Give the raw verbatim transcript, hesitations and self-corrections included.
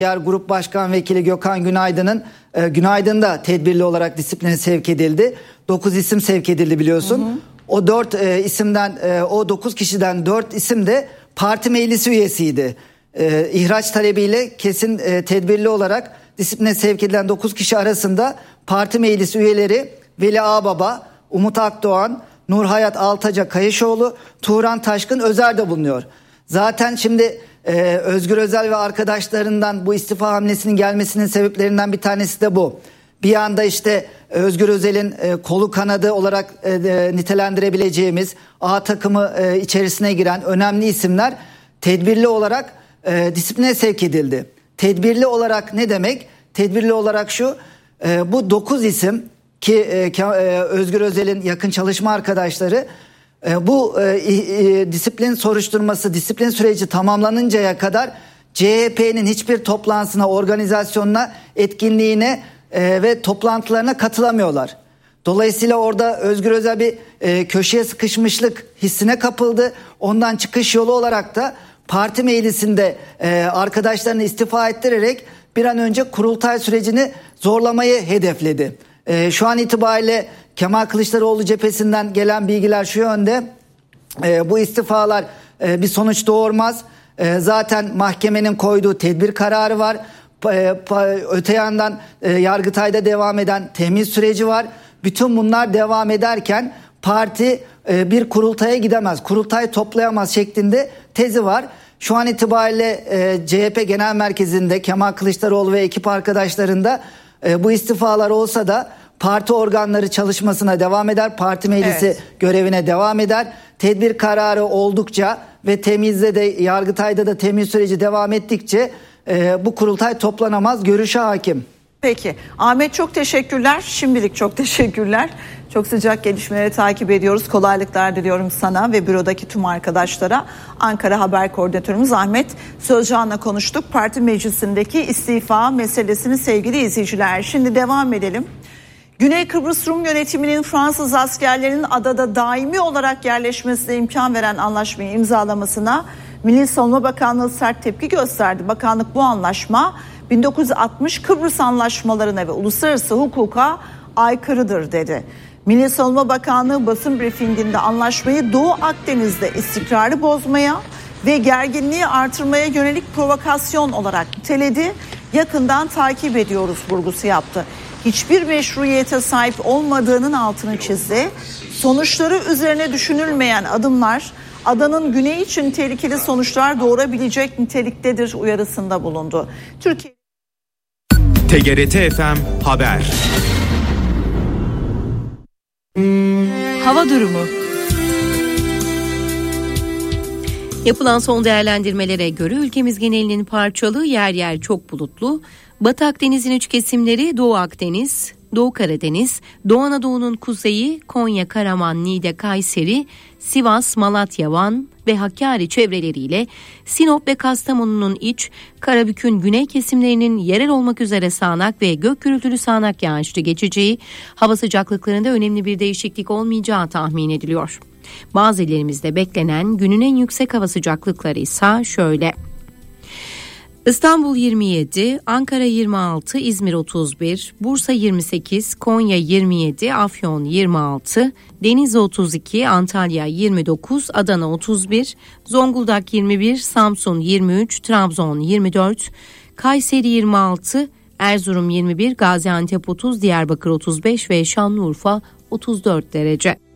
Diğer Grup Başkan Vekili Gökhan Günaydın'ın e, Günaydın da tedbirli olarak disipline sevk edildi. dokuz isim sevk edildi biliyorsun. Hı hı. O dört e, isimden e, o dokuz kişiden dört isim de parti meclisi üyesiydi. E, ihraç talebiyle kesin e, tedbirli olarak disipline sevk edilen dokuz kişi arasında parti meclisi üyeleri Veli Ağbaba, Umut Akdoğan, Nurhayat Altaca Kayışoğlu, Turan Taşkın Özer de bulunuyor. Zaten şimdi e, Özgür Özel ve arkadaşlarından bu istifa hamlesinin gelmesinin sebeplerinden bir tanesi de bu. Bir anda işte Özgür Özel'in e, kolu kanadı olarak e, e, nitelendirebileceğimiz A takımı e, içerisine giren önemli isimler tedbirli olarak e, disipline sevk edildi. Tedbirli olarak ne demek? Tedbirli olarak şu, e, bu dokuz isim ki e, Özgür Özel'in yakın çalışma arkadaşları e, bu e, e, disiplin soruşturması, disiplin süreci tamamlanıncaya kadar C H P'nin hiçbir toplantısına, organizasyonuna, etkinliğine e, ve toplantılarına katılamıyorlar. Dolayısıyla orada Özgür Özel bir e, köşeye sıkışmışlık hissine kapıldı. Ondan çıkış yolu olarak da parti meclisinde e, arkadaşlarını istifa ettirerek bir an önce kurultay sürecini zorlamayı hedefledi. E, şu an itibariyle Kemal Kılıçdaroğlu cephesinden gelen bilgiler şu yönde. E, bu istifalar e, bir sonuç doğurmaz. E, zaten mahkemenin koyduğu tedbir kararı var. E, öte yandan e, Yargıtay'da devam eden temyiz süreci var. Bütün bunlar devam ederken parti e, bir kurultaya gidemez, kurultay toplayamaz şeklinde tezi var. Şu an itibariyle e, C H P Genel Merkezi'nde Kemal Kılıçdaroğlu ve ekip arkadaşlarında e, bu istifalar olsa da parti organları çalışmasına devam eder. Parti meclisi evet. görevine devam eder. Tedbir kararı oldukça ve temizde de Yargıtay'da da temiz süreci devam ettikçe e, bu kurultay toplanamaz görüşe hakim. Peki Ahmet, çok teşekkürler. Şimdilik çok teşekkürler. Çok sıcak gelişmeleri takip ediyoruz. Kolaylıklar diliyorum sana ve bürodaki tüm arkadaşlara. Ankara Haber Koordinatörümüz Ahmet Sözcan'la konuştuk. Parti meclisindeki istifa meselesini sevgili izleyiciler. Şimdi devam edelim. Güney Kıbrıs Rum yönetiminin Fransız askerlerinin adada daimi olarak yerleşmesine imkan veren anlaşmayı imzalamasına Milli Savunma Bakanlığı sert tepki gösterdi. Bakanlık bu anlaşma bin dokuz yüz altmış Kıbrıs anlaşmalarına ve uluslararası hukuka aykırıdır dedi. Milli Savunma Bakanlığı basın briefinginde anlaşmayı Doğu Akdeniz'de istikrarı bozmaya ve gerginliği artırmaya yönelik provokasyon olarak niteledi. Yakından takip ediyoruz vurgusu yaptı. Hiçbir meşruiyete sahip olmadığının altını çizdi. Sonuçları üzerine düşünülmeyen adımlar adanın güneyi için tehlikeli sonuçlar doğurabilecek niteliktedir uyarısında bulundu. Türkiye T G R T F M Haber. Hava durumu. Yapılan son değerlendirmelere göre ülkemiz genelinin parçalı, yer yer çok bulutlu. Batı Akdeniz'in üç kesimleri Doğu Akdeniz, Doğu Karadeniz, Doğu Anadolu'nun kuzeyi, Konya, Karaman, Niğde, Kayseri, Sivas, Malatya, Van ve Hakkari çevreleriyle Sinop ve Kastamonu'nun iç, Karabük'ün güney kesimlerinin yerel olmak üzere sağanak ve gök gürültülü sağanak yağışlı geçeceği, hava sıcaklıklarında önemli bir değişiklik olmayacağı tahmin ediliyor. Bazı illerimizde beklenen günün en yüksek hava sıcaklıkları ise şöyle: İstanbul yirmi yedi, Ankara yirmi altı, İzmir otuz bir, Bursa yirmi sekiz, Konya yirmi yedi, Afyon yirmi altı, Denizli otuz iki, Antalya yirmi dokuz, Adana otuz bir, Zonguldak yirmi bir, Samsun yirmi üç, Trabzon yirmi dört, Kayseri yirmi altı, Erzurum yirmi bir, Gaziantep otuz, Diyarbakır otuz beş ve Şanlıurfa otuz dört derece.